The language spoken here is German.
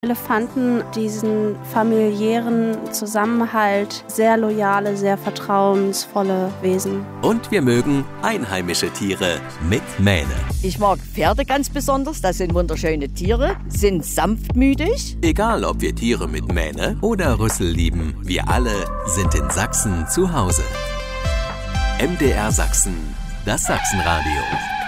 Elefanten, diesen familiären Zusammenhalt, sehr loyale, sehr vertrauensvolle Wesen. Und wir mögen einheimische Tiere mit Mähne. Ich mag Pferde ganz besonders, das sind wunderschöne Tiere, sind sanftmütig. Egal, ob wir Tiere mit Mähne oder Rüssel lieben, wir alle sind in Sachsen zu Hause. MDR Sachsen, das Sachsenradio.